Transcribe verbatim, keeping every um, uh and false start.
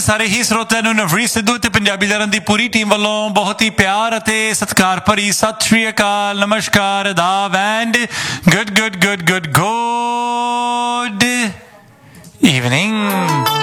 ਸਾਰੇ ਹੀ ਸਰੋਤਿਆਂ ਨੂੰ ਨਵਰੀਤ ਸਿੱਧੂ ਅਤੇ ਪੰਜਾਬੀ ਲਹਿਰਾਂ ਦੀ ਪੂਰੀ ਟੀਮ ਵੱਲੋਂ ਬਹੁਤ ਹੀ ਪਿਆਰ ਅਤੇ ਸਤਿਕਾਰ ਭਰੀ ਸਤਿ ਸ਼੍ਰੀ ਅਕਾਲ, ਨਮਸਕਾਰ, ਆਦਾਬ and good good good good good evening.